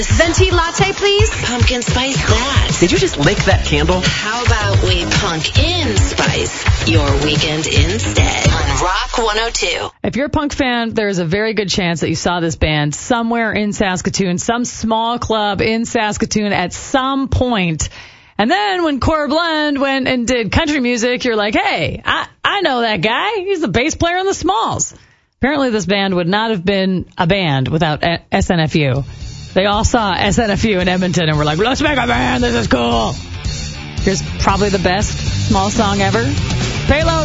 Venti latte, please. Pumpkin spice that. Did you just lick that candle? How about we punk in spice your weekend instead on Rock 102. If you're a punk fan, there's a very good chance that you saw this band somewhere in Saskatoon, some small club in Saskatoon at some point. And then when Core Blend went and did country music, you're like, hey, I know that guy. He's the bass player in the Smalls. Apparently this band would not have been a band without SNFU. They all saw SNFU in Edmonton and were like, let's make a band. This is cool. Here's probably the best small song ever. Payload.